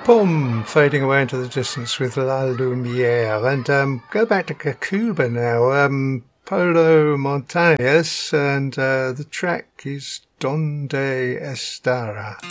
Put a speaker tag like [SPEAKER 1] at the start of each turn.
[SPEAKER 1] Boom, fading away into the distance with La Lumiere. And go back to Cuba now. Polo Montañez, and the track is Donde Estará.